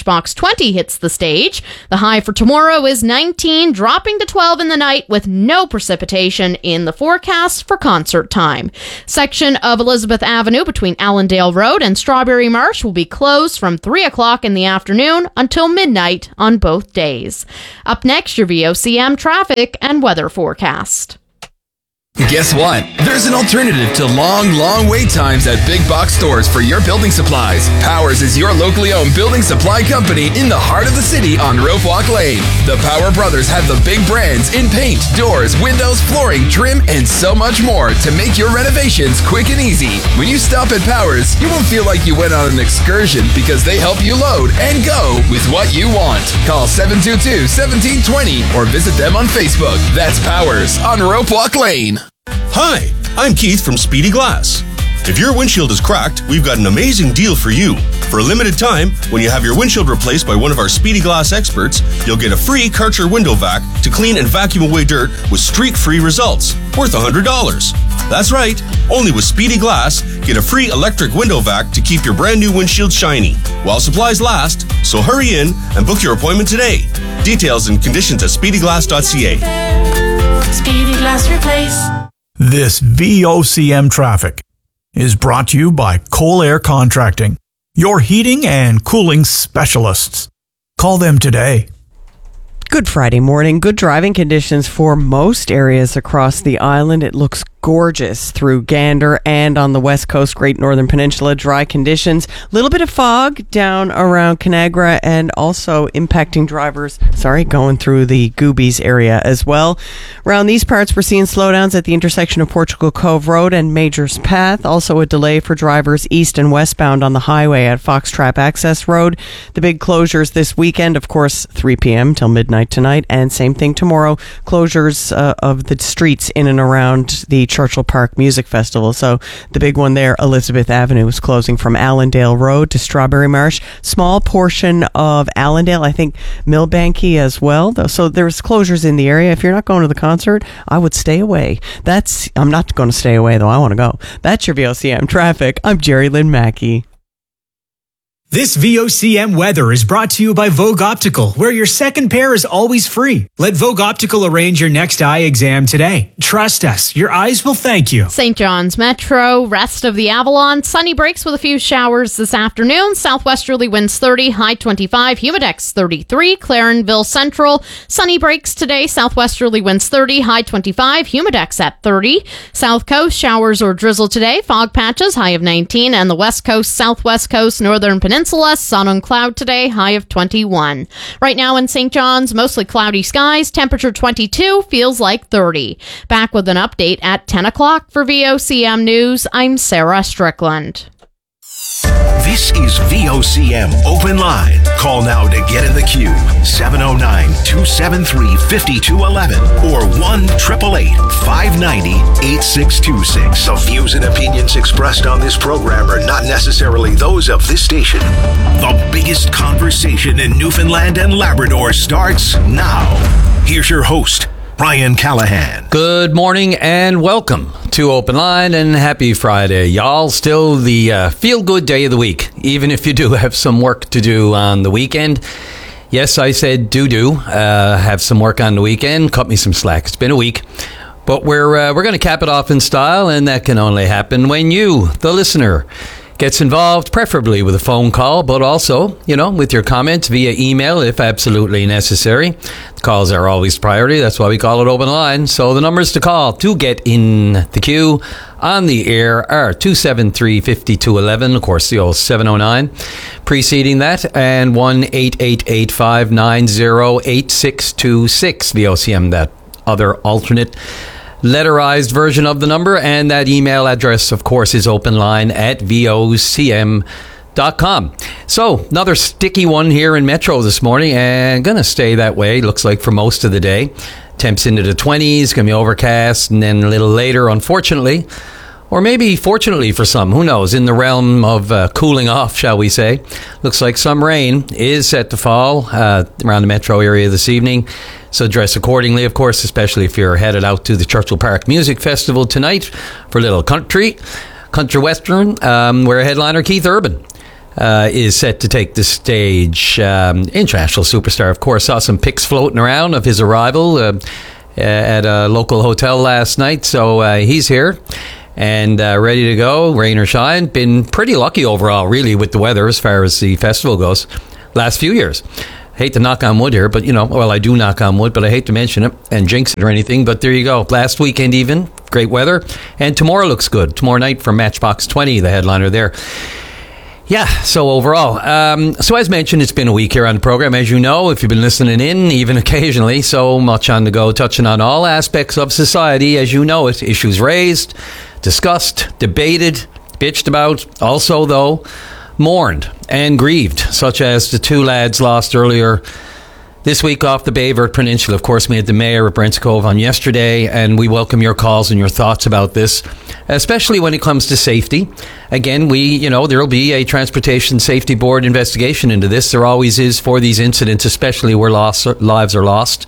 twenty hits the stage. The high for tomorrow is nineteen, dropping to twelve in the night with no precipitation in the forecast for concert time. Section of Elizabeth Avenue between Allendale Road and Strawberry Marsh will be closed from three o'clock in the afternoon until midnight on both days. Up next, your V O C M traffic and weather forecast. Guess what? There's an alternative to long, long wait times at big box stores for your building supplies. Powers is your locally owned building supply company in the heart of the city on Rope Walk Lane. The Power Brothers have the big brands in paint, doors, windows, flooring, trim, and so much more to make your renovations quick and easy. When you stop at Powers, you won't feel like you went on an excursion because they help you load and go with what you want. Call seven two two, one seven two zero or visit them on Facebook. That's Powers on Rope Walk Lane. Hi, I'm Keith from Speedy Glass. If your windshield is cracked, we've got an amazing deal for you. For a limited time, when you have your windshield replaced by one of our Speedy Glass experts, you'll get a free Karcher window vac to clean and vacuum away dirt with streak-free results, worth one hundred dollars. That's right, only with Speedy Glass, get a free electric window vac to keep your brand new windshield shiny, while supplies last, so hurry in and book your appointment today. Details and conditions at speedy glass dot c a. Speedy Glass Replace. This V O C M traffic is brought to you by Cole Air Contracting, your heating and cooling specialists. Call them today. Good Friday morning. Good driving conditions for most areas across the island. It looks gorgeous through Gander and on the west coast, Great Northern Peninsula. Dry conditions. A little bit of fog down around Conagra and also impacting drivers, sorry, going through the Goobies area as well. Around these parts, we're seeing slowdowns at the intersection of Portugal Cove Road and Majors Path. Also a delay for drivers east and westbound on the highway at Foxtrap Access Road. The big closures this weekend, of course, three p.m. till midnight tonight, and same thing tomorrow. Closures uh, of the streets in and around the Churchill Park Music Festival. So the big one there, Elizabeth Avenue, is closing from Allendale Road to Strawberry Marsh. Small portion of Allendale, I think Milbanke as well. So there's closures in the area. If you're not going to the concert, I would stay away. That's I'm not going to stay away, though. I want to go. That's your V O C M traffic. I'm Jerry Lynn Mackey. This V O C M weather is brought to you by Vogue Optical, where your second pair is always free. Let Vogue Optical arrange your next eye exam today. Trust us, your eyes will thank you. Saint John's Metro, rest of the Avalon, sunny breaks with a few showers this afternoon. Southwesterly winds thirty, high twenty-five, humidex thirty-three. Clarenville Central, sunny breaks today. Southwesterly winds thirty, high twenty-five, humidex at thirty. South Coast, showers or drizzle today. Fog patches, high of nineteen. And the West Coast, Southwest Coast, Northern Peninsula, sun and cloud today, high of twenty-one. Right now in Saint John's, mostly cloudy skies, temperature twenty-two, feels like thirty. Back with an update at ten o'clock for V O C M News. I'm Sarah Strickland. This is V O C M Open Line. Call now to get in the queue. seven oh nine, two seven three, five two one one or one eight eight eight, five nine zero, eight six two six. The views and opinions expressed on this program are not necessarily those of this station. The biggest conversation in Newfoundland and Labrador starts now. Here's your host, Brian Callahan. Good morning and welcome to Open Line and happy Friday, y'all. Still the uh, feel-good day of the week, even if you do have some work to do on the weekend. Yes, I said do-do, uh, have some work on the weekend. Cut me some slack. It's been a week. But we're, uh, we're going to cap it off in style, and that can only happen when you, the listener, gets involved, preferably with a phone call, but also, you know, with your comments via email if absolutely necessary. The calls are always priority. That's why we call it Open Line. So the numbers to call to get in the queue on the air are two seven three, five two one one, of course, the old seven oh nine preceding that, and one eight eight eight, five nine zero, eight six two six, V O C M, that other alternate letterized version of the number, and that email address, of course, is openline at V O C M dot com. So, another sticky one here in Metro this morning, and going to stay that way, looks like, for most of the day. Temps into the twenties, going to be overcast, and then a little later, unfortunately, or maybe fortunately for some, who knows, in the realm of uh, cooling off, shall we say. Looks like some rain is set to fall uh, around the Metro area this evening. So dress accordingly, of course, especially if you're headed out to the Churchill Park Music Festival tonight for a little country, country western, um, where headliner Keith Urban uh, is set to take the stage. Um, international superstar, of course, saw some pics floating around of his arrival uh, at a local hotel last night. So uh, he's here and uh, ready to go, rain or shine. Been pretty lucky overall, really, with the weather as far as the festival goes last few years. Hate to knock on wood here, but, you know, well, I do knock on wood, but I hate to mention it and jinx it or anything. But there you go. Last weekend even, great weather. And tomorrow looks good. Tomorrow night from Matchbox twenty, the headliner there. Yeah, so overall. Um, so as mentioned, it's been a week here on the program, as you know, if you've been listening in, even occasionally. So much on the go, touching on all aspects of society, as you know it. Issues raised, discussed, debated, bitched about. Also, though, mourned and grieved, such as the two lads lost earlier this week off the Bay Verte Peninsula. Of course, we had the mayor of Brents Cove on yesterday, and we welcome your calls and your thoughts about this, especially when it comes to safety. Again, we, you know, there will be a Transportation Safety Board investigation into this. There always is for these incidents, especially where lost, lives are lost.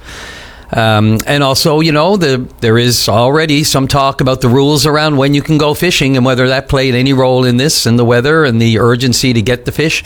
Um, and also, you know, the, there is already some talk about the rules around when you can go fishing and whether that played any role in this and the weather and the urgency to get the fish.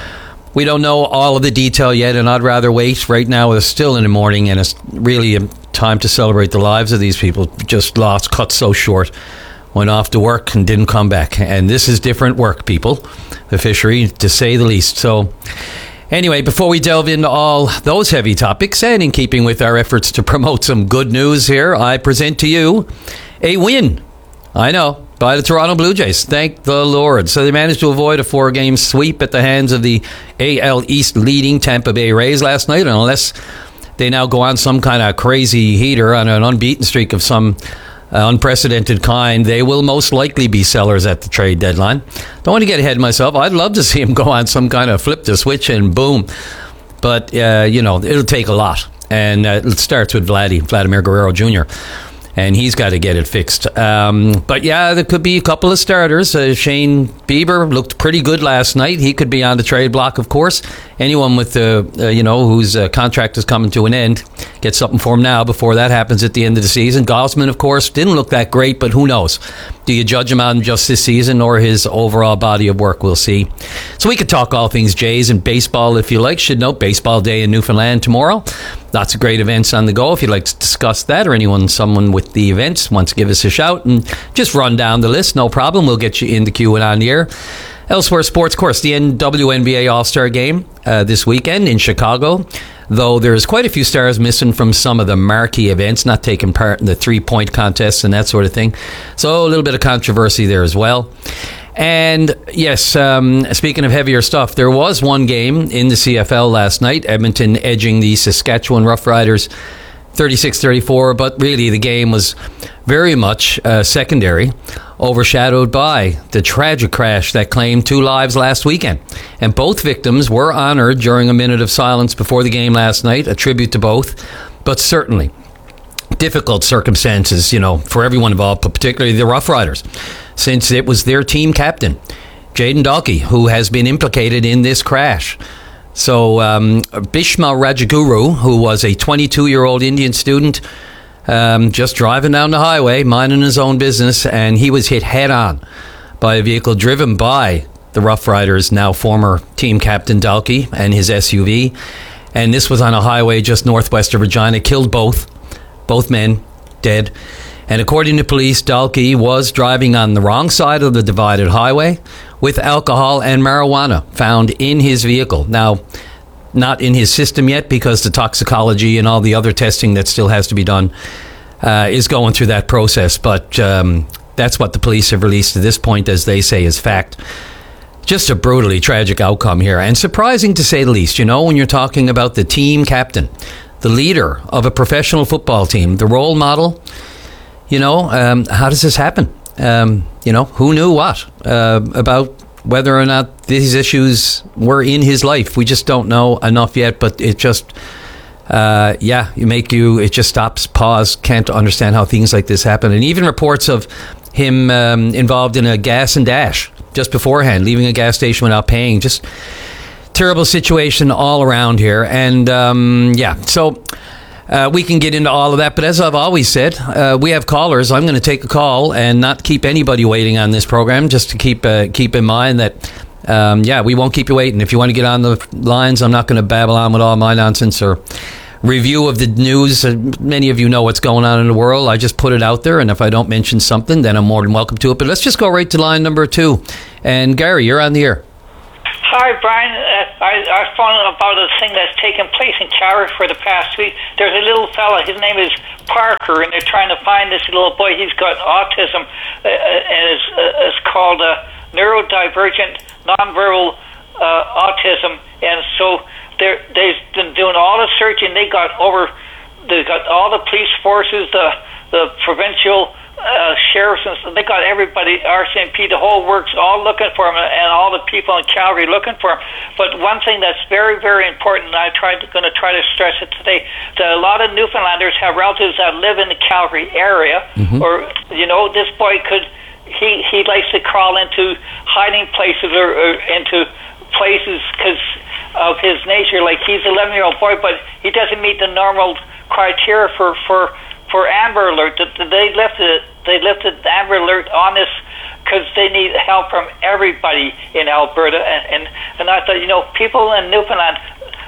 We don't know all of the detail yet, and I'd rather wait. Right now, it's still in the morning, and it's really a time to celebrate the lives of these people just lost, cut so short, went off to work and didn't come back. And this is different work, people, the fishery, to say the least. So anyway, before we delve into all those heavy topics, and in keeping with our efforts to promote some good news here, I present to you a win. I know, by the Toronto Blue Jays. Thank the Lord. So they managed to avoid a four-game sweep at the hands of the A L East leading Tampa Bay Rays last night, and unless they now go on some kind of crazy heater on an unbeaten streak of some uh, unprecedented kind, they will most likely be sellers at the trade deadline. Don't want to get ahead of myself. I'd love to see them go on some kind of flip the switch and boom. But, uh, you know, it'll take a lot. And uh, it starts with Vladdy, Vladimir Guerrero Junior And he's got to get it fixed. Um, but yeah, there could be a couple of starters. Uh, Shane Bieber looked pretty good last night. He could be on the trade block, of course. Anyone with the, uh, you know, whose uh, contract is coming to an end, get something for him now before that happens at the end of the season. Gosman, of course, didn't look that great, but who knows? Do you judge him on just this season or his overall body of work? We'll see. So we could talk all things Jays and baseball if you like. Should note Baseball Day in Newfoundland tomorrow. Lots of great events on the go. If you'd like to discuss that or anyone, someone with the events wants to give us a shout and just run down the list, no problem. We'll get you in the queue and on the air. Elsewhere sports, of course, the W N B A All-Star Game uh, this weekend in Chicago, though there's quite a few stars missing from some of the marquee events, not taking part in the three-point contests and that sort of thing. So a little bit of controversy there as well. And yes, um, speaking of heavier stuff, there was one game in the C F L last night, Edmonton edging the Saskatchewan Roughriders thirty-six thirty-four, but really the game was very much uh, secondary, overshadowed by the tragic crash that claimed two lives last weekend. And both victims were honored during a minute of silence before the game last night, a tribute to both, but certainly difficult circumstances, you know, for everyone involved, but particularly the Roughriders, since it was their team captain, Jaden Dalkey, who has been implicated in this crash. So um, Bhishma Rajaguru, who was a twenty-two-year-old Indian student, um, just driving down the highway, minding his own business, and he was hit head-on by a vehicle driven by the Roughriders, now former team captain Dalkey, and his S U V. And this was on a highway just northwest of Regina, killed both, both men, dead. And according to police, Dalkey was driving on the wrong side of the divided highway with alcohol and marijuana found in his vehicle. Now, not in his system yet because the toxicology and all the other testing that still has to be done uh, is going through that process. But um, that's what the police have released at this point, as they say, is fact. Just a brutally tragic outcome here, and surprising to say the least. You know, when you're talking about the team captain, the leader of a professional football team, the role model, you know, um, how does this happen? Um, you know, who knew what uh, about whether or not these issues were in his life? We just don't know enough yet, but it just, uh, yeah, you make you, it just stops, pause, can't understand how things like this happen. And even reports of him um, involved in a gas and dash just beforehand, leaving a gas station without paying, just terrible situation all around here. And um, yeah, so Uh, we can get into all of that, but as I've always said, uh, we have callers. I'm going to take a call and not keep anybody waiting on this program, just to keep uh, keep in mind that um, yeah, we won't keep you waiting. If you want to get on the lines, I'm not going to babble on with all my nonsense or review of the news. Uh, many of you know what's going on in the world. I just put it out there, and if I don't mention something, then I'm more than welcome to it. But let's just go right to line number two. And Gary, you're on the air. Hi, Brian. Uh, I, I found out about a thing that's taken place in Calgary for the past week. There's a little fella, his name is Parker, and they're trying to find this little boy. He's got autism, uh, and it's, uh, it's called uh, neurodivergent nonverbal uh, autism. And so they're, they've been doing all the searching. They got over, they got all the police forces, the the provincial uh, sheriffs, and they got everybody, R C M P, the whole works, all looking for him, and all the people in Calgary looking for him. But one thing that's very, very important, and I tried to, going to try to stress it today, that a lot of Newfoundlanders have relatives that live in the Calgary area, mm-hmm. or, you know, this boy could, he, he likes to crawl into hiding places or, or into places because of his nature. Like, he's an eleven-year-old boy, but he doesn't meet the normal criteria for, for For Amber Alert. They lifted they lifted Amber Alert on this because they need help from everybody in Alberta. And, and, and I thought, you know, people in Newfoundland,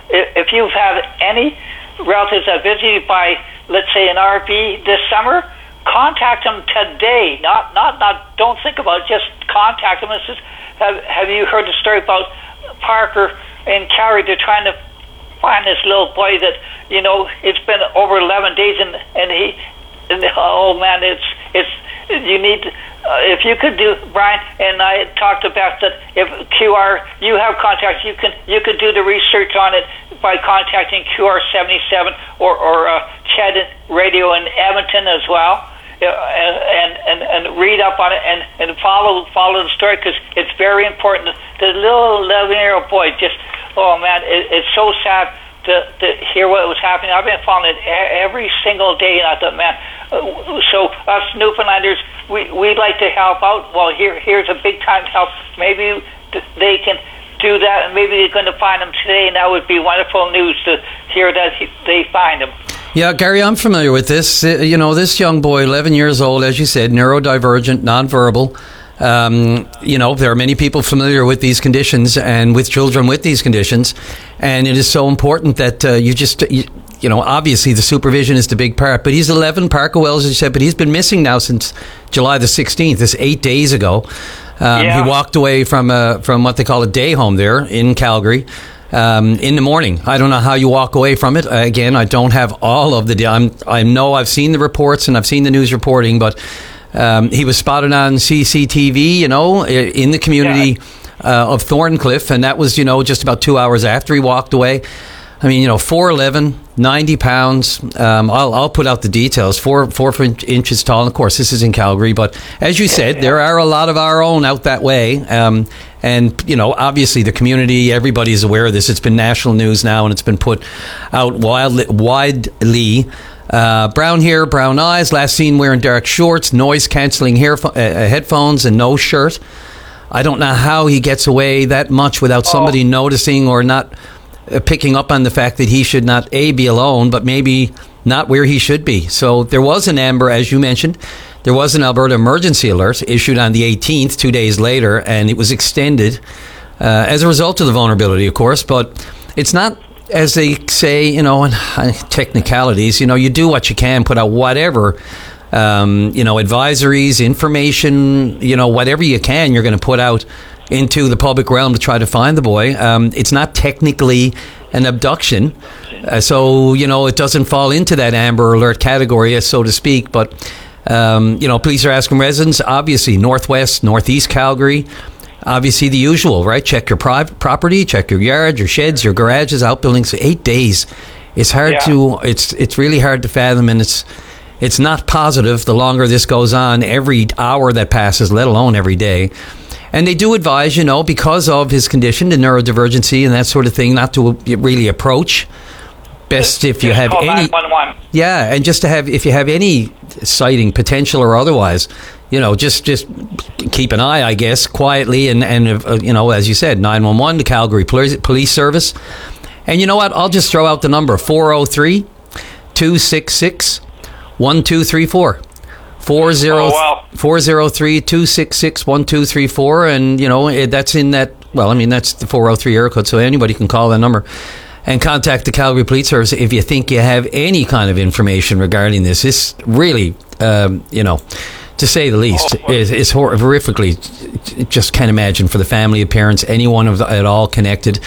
if you've had any relatives that visited by, let's say, an R V this summer, contact them today. Not, not, not. Don't think about it. Just contact them. And says, have, have you heard the story about Parker in Calgary? They're trying to find this little boy that, you know, it's been over eleven days, and and he, and, oh man, it's it's you need uh, if you could do, Brian, and I talked about that. If Q R, you have contacts, you can you could do the research on it by contacting Q R seventy-seven or or uh, Ched Radio in Edmonton as well. Uh, and, and and read up on it and, and follow follow the story, because it's very important. The little eleven-year-old boy just, oh man, it, it's so sad to, to hear what was happening. I've been following it every single day, and I thought, man, uh, so us Newfoundlanders, we we like to help out. Well, here here's a big time help. Maybe they can do that, and maybe they're going to find them today, and that would be wonderful news to hear that he, they find them. Yeah, Gary, I'm familiar with this. Uh, you know, this young boy, eleven years old, as you said, neurodivergent, nonverbal. Um, you know, there are many people familiar with these conditions and with children with these conditions. And it is so important that uh, you just, you, you know, obviously the supervision is the big part. But he's eleven, Parker Wells, as you said, but he's been missing now since July the sixteenth. This eight days ago. Um, yeah. He walked away from, uh, from what they call a day home there in Calgary. Um, in the morning. I don't know how you walk away from it. Uh, again, I don't have all of the. I'm, I know I've seen the reports and I've seen the news reporting, but um, he was spotted on C C T V, you know, in the community yeah. uh, of Thorncliffe, and that was, you know, just about two hours after he walked away. I mean, you know, four eleven, ninety pounds. Um, I'll, I'll put out the details. Four, four inches tall. And of course, this is in Calgary. But as you said, yeah. there are a lot of our own out that way. Um, and, you know, obviously the community, everybody's aware of this. It's been national news now, and it's been put out wildly, widely. Uh, brown hair, brown eyes. Last seen wearing dark shorts, noise-canceling hair, uh, headphones, and no shirt. I don't know how he gets away that much without somebody oh. noticing or not picking up on the fact that he should not, A, be alone, but maybe not where he should be. So there was an Amber, as you mentioned, there was an Alberta emergency alert issued on the eighteenth, two days later, and it was extended uh, as a result of the vulnerability, of course. But it's not, as they say, you know, in technicalities, you know, you do what you can, put out whatever, um, you know, advisories, information, you know, whatever you can, you're going to put out into the public realm to try to find the boy. Um, it's not technically an abduction, uh, so, you know, it doesn't fall into that Amber Alert category, so to speak. But, um, you know, police are asking residents, obviously, northwest, northeast Calgary, obviously the usual, right? Check your private property, check your yard, your sheds, your garages, outbuildings. Eight days. It's hard yeah. to, it's it's really hard to fathom, and it's it's not positive the longer this goes on, every hour that passes, let alone every day. And they do advise, you know, because of his condition, the neurodivergency and that sort of thing, not to really approach. Best if you have any, yeah, and just to have, if you have any sighting, potential or otherwise, you know, just just keep an eye, I guess, quietly, and and uh, you know, as you said, nine one one, the Calgary Police Service, and you know what? I'll just throw out the number four oh three, two six six, one two three four. Four zero oh, wow. four zero three two six six one two three four, and you know that's in that well, I mean, that's the four oh three area code, so anybody can call that number and contact the Calgary Police Service if you think you have any kind of information regarding this. This really, um, you know, to say the least, is, is hor- horrifically, just can't imagine for the family, of parents, anyone of the, at all connected.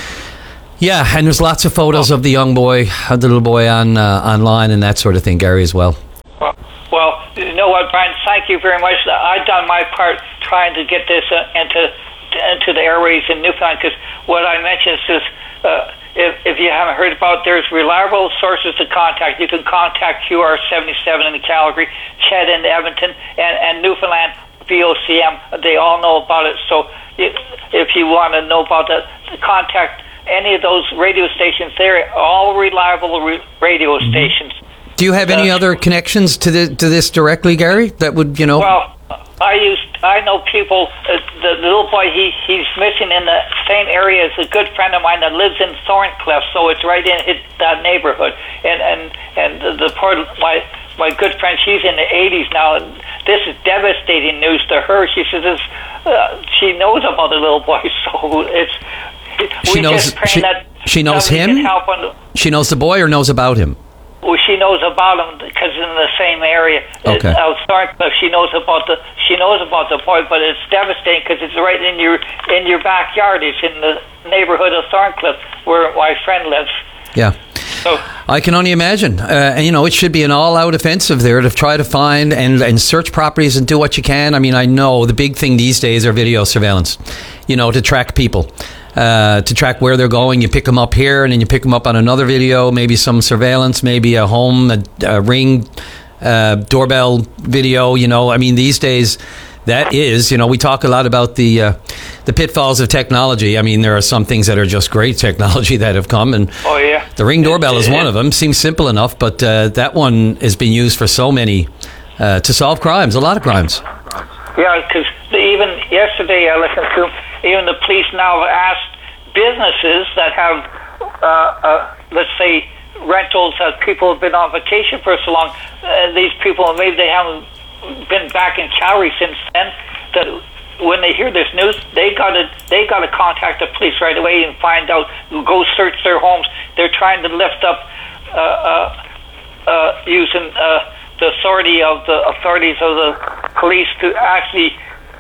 Yeah, and there's lots of photos of the young boy, of the little boy on uh, online and that sort of thing, Gary, as well. Well, well, you know what, Brian, thank you very much. I've done my part trying to get this uh, into into the airways in Newfoundland, because what I mentioned is, uh, if, if you haven't heard about, there's reliable sources to contact. You can contact Q R seventy-seven in Calgary, Ched in Edmonton, and, and Newfoundland V O C M. They all know about it. So if, if you want to know about that, contact any of those radio stations. They're all reliable re- radio mm-hmm. stations. Do you have any uh, other connections to the, to this directly, Gary? That would, you know... Well, I used, I know people, uh, the little boy, he he's missing in the same area as a good friend of mine that lives in Thorncliffe, so it's right in his, that neighborhood. And and, and the, the poor, my my good friend, she's in the eighties now, and this is devastating news to her. She says this, uh, she knows about the little boy, so it's... She we knows, just praying she, that she knows him? can help on, She knows the boy or knows about him? Well, she knows about him because in the same area. Okay. Out Thorncliffe, she knows about the she knows about the boy, but it's devastating because it's right in your in your backyard. It's in the neighborhood of Thorncliffe where my friend lives. Yeah. So I can only imagine. Uh, and, you know, it should be an all-out offensive there to try to find and, and search properties and do what you can. I mean, I know the big thing these days are video surveillance, you know, to track people. Uh, to track where they're going. You pick them up here and then you pick them up on another video, maybe some surveillance, maybe a home, a, a ring, uh, doorbell video, you know. I mean, these days, that is, you know, we talk a lot about the uh, the pitfalls of technology. I mean, there are some things that are just great technology that have come, and oh, yeah. the Ring doorbell is one of them. Seems simple enough, but uh, that one has been used for so many, uh, to solve crimes, a lot of crimes. Yeah, because even yesterday I listened to, even the police now have asked businesses that have, uh, uh, let's say, rentals that people have been on vacation for so long, uh, these people, maybe they haven't been back in Calgary since then, that when they hear this news, they gotta they gotta contact the police right away and find out, go search their homes. They're trying to lift up, uh, uh, uh, using uh, the authority of the authorities of the police to actually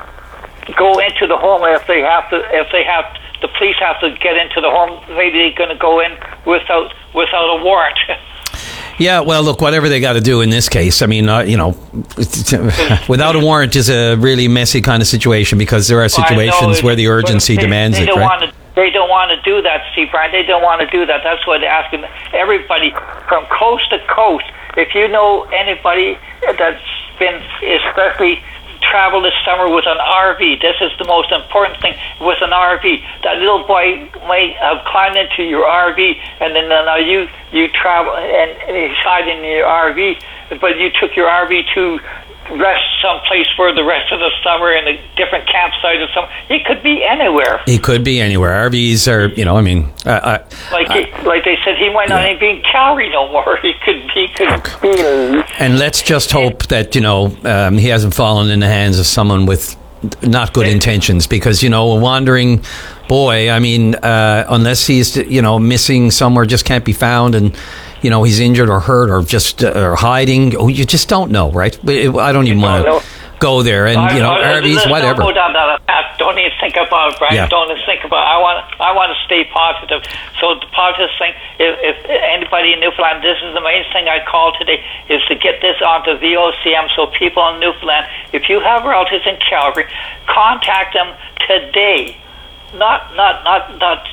go into the home if they have to. If they have, the police have to get into the home. Maybe they're going to go in without without a warrant. Yeah, well, look, whatever they got to do in this case. I mean, uh, you know, without a warrant is a really messy kind of situation because there are situations where the urgency they, demands they it, don't right? Want to, they don't want to do that, Steve Brian. They don't want to do that. That's why they're asking everybody from coast to coast. If you know anybody that's been, especially travel this summer with an R V, this is the most important thing, with an R V. That little boy might have climbed into your R V, and then now you you travel and, and he's hiding in your R V, but you took your R V to rest someplace for the rest of the summer in a different campsite or something. He could be anywhere. He could be anywhere. R Vs are, you know, I mean, uh, like uh, he, like they said, he might not yeah. even be in Calgary no more. He could he could be. And let's just hope that, you know, um, he hasn't fallen in the hands of someone with not good intentions, because, you know, a wandering boy, I mean, uh, unless he's, you know, missing somewhere, just can't be found, and, you know, he's injured or hurt or just uh, or hiding. Oh, you just don't know, right? I don't even want to go there. And, you know, R Vs, whatever. Don't go down that path. Don't even think about it, Brian. Yeah. Don't even think about it. I want, I want to stay positive. So the positive thing, if, if anybody in Newfoundland, this is the main thing I called today, is to get this onto V O C M so people in Newfoundland, if you have relatives in Calgary, contact them today. Not, not, not, not,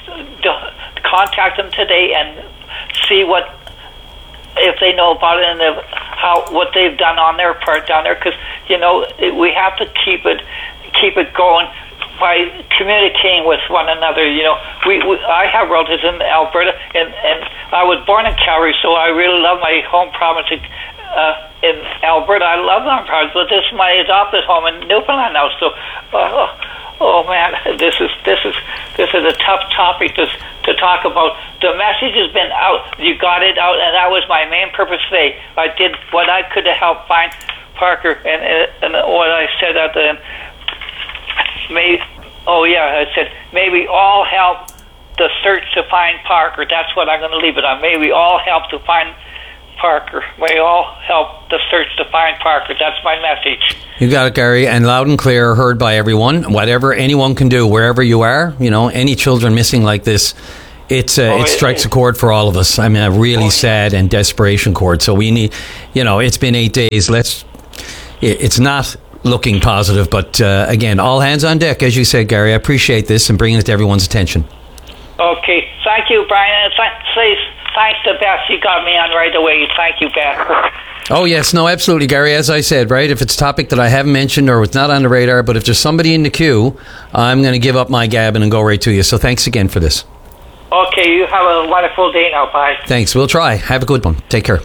contact them today and see what, if they know about it and how what they've done on their part down there, because you know we have to keep it keep it going by communicating with one another. You know, we, we I have relatives in Alberta, and and I was born in Calgary, so I really love my home province uh, in Alberta. I love my province, but this is my adopted home in Newfoundland now. So, uh, oh man, this is this is this is a tough topic to to talk about. The message has been out. You got it out, and that was my main purpose today. I did what I could to help find Parker, and and what I said at the end. May Oh, yeah, I said, may we all help the search to find Parker. That's what I'm going to leave it on. May we all help to find Parker. May we all help the search to find Parker. That's my message. You got it, Gary, and loud and clear, heard by everyone. Whatever anyone can do, wherever you are, you know, any children missing like this, it's uh, Oh, it it- strikes a chord for all of us. I mean, a really sad and desperation chord. So we need, you know, it's been eight days. Let's. It, it's not looking positive, but uh, again, all hands on deck, as you said, Gary. I appreciate this and bringing it to everyone's attention. Okay. Thank you, Brian. And th- please, thanks to Beth. You got me on right away. Thank you, Beth. Oh, yes. No, absolutely, Gary. As I said, right, if it's a topic that I haven't mentioned or it's not on the radar, but if there's somebody in the queue, I'm going to give up my gabbing and go right to you. So thanks again for this. Okay, you have a wonderful day now. Bye. Thanks. We'll try. Have a good one. Take care.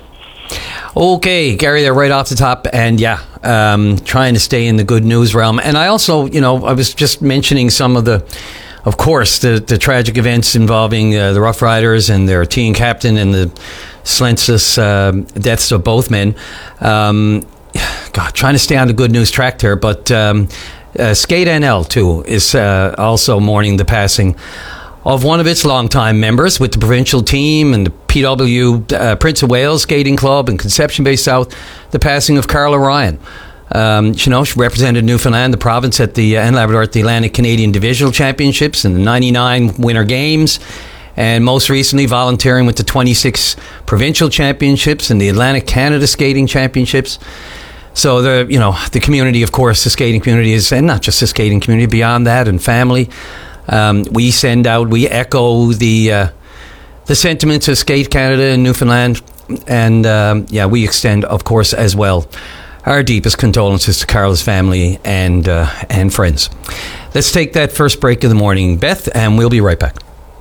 Okay, Gary, they're right off the top. And yeah, um, trying to stay in the good news realm. And I also, you know, I was just mentioning some of the, of course, the, the tragic events involving uh, the Rough Riders and their team captain and the senseless uh, deaths of both men. Um, God, trying to stay on the good news track there. But um, uh, Skate N L, too, is uh, also mourning the passing of one of its longtime members with the provincial team and the P W uh, Prince of Wales Skating Club and Conception Bay South, the passing of Carla Ryan. Um, you know, she represented Newfoundland, the province, at the uh, and Labrador at the Atlantic Canadian Divisional Championships and the ninety-nine Winter Games, and most recently volunteering with the twenty-six Provincial Championships and the Atlantic Canada Skating Championships. So the you know the community, of course, the skating community is, and not just the skating community, beyond that, and family. Um, we send out, we echo the uh, the sentiments of Skate Canada and Newfoundland, and um, yeah, we extend, of course, as well, our deepest condolences to Carla's family and uh, and friends. Let's take that first break of the morning, Beth, and we'll be right back.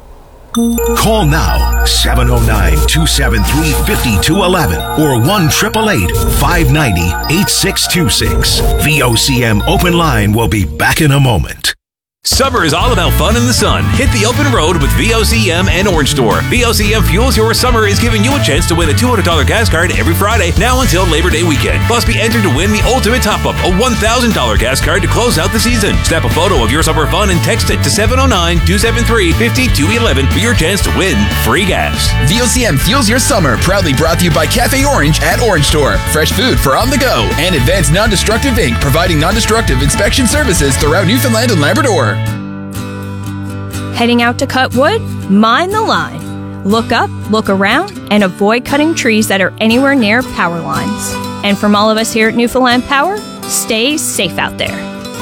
Call now, seven oh nine, two seven three, five two one one or one eight eight eight, five nine zero, eight six two six. V O C M Open Line will be back in a moment. Summer is all about fun in the sun. Hit the open road with V O C M and Orange Store. V O C M Fuels Your Summer is giving you a chance to win a two hundred dollars gas card every Friday, now until Labor Day weekend. Plus, be entered to win the ultimate top-up, a one thousand dollars gas card to close out the season. Snap a photo of your summer fun and text it to seven oh nine, two seven three, five two one one for your chance to win free gas. V O C M Fuels Your Summer, proudly brought to you by Cafe Orange at Orange Store. Fresh food for on the go. And Advanced Non-Destructive Incorporated, providing non-destructive inspection services throughout Newfoundland and Labrador. Heading out to cut wood? Mind the line. Look up, look around, and avoid cutting trees that are anywhere near power lines. And from all of us here at Newfoundland Power, stay safe out there.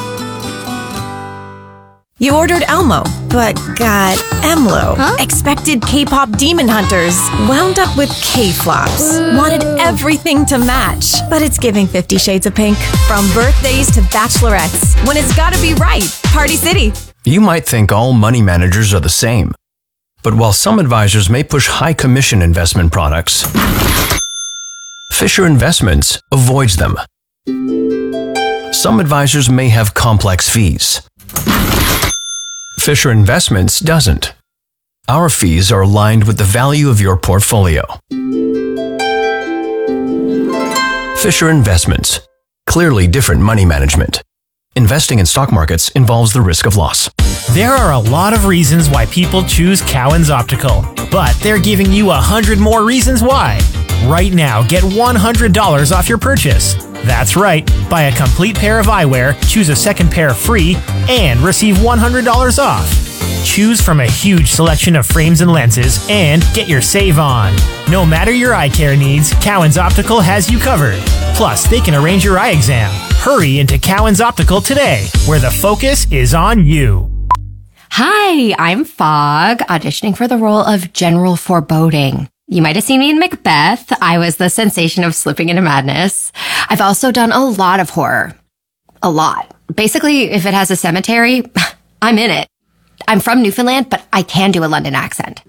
You ordered Elmo, but got Emlo. Huh? Expected K-pop demon hunters, wound up with K-flops. Wanted everything to match, but it's giving Fifty Shades of Pink. From birthdays to bachelorettes, when it's gotta be right, Party City. You might think all money managers are the same. But while some advisors may push high commission investment products, Fisher Investments avoids them. Some advisors may have complex fees. Fisher Investments doesn't. Our fees are aligned with the value of your portfolio. Fisher Investments. Clearly different money management. Investing in stock markets involves the risk of loss. There are a lot of reasons why people choose Cowan's Optical, but they're giving you a hundred more reasons why. Right now, get one hundred dollars off your purchase. That's right. Buy a complete pair of eyewear, choose a second pair free, and receive one hundred dollars off. Choose from a huge selection of frames and lenses, and get your save on. No matter your eye care needs, Cowan's Optical has you covered. Plus, they can arrange your eye exam. Hurry into Cowan's Optical today, where the focus is on you. Hi, I'm Fogg, auditioning for the role of General Foreboding. You might have seen me in Macbeth. I was the sensation of slipping into madness. I've also done a lot of horror. A lot. Basically, if it has a cemetery, I'm in it. I'm from Newfoundland, but I can do a London accent.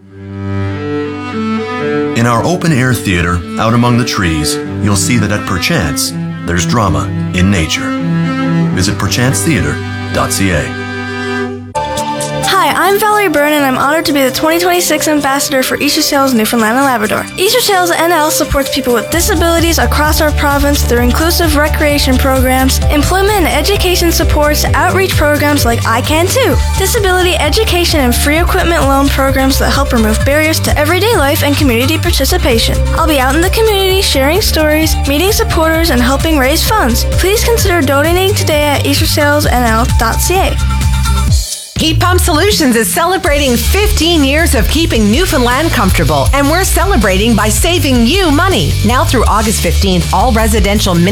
In our open-air theater, out among the trees, you'll see that at Perchance, there's drama in nature. Visit perchance theater dot c a. Hi, I'm Valerie Byrne, and I'm honored to be the twenty twenty-six ambassador for Easter Sails Newfoundland and Labrador. Easter Sails N L supports people with disabilities across our province through inclusive recreation programs, employment and education supports, outreach programs like I Can Too, disability education and free equipment loan programs that help remove barriers to everyday life and community participation. I'll be out in the community sharing stories, meeting supporters, and helping raise funds. Please consider donating today at easter sails n l dot c a. Heat Pump Solutions is celebrating fifteen years of keeping Newfoundland comfortable, and we're celebrating by saving you money. Now through August fifteenth, all residential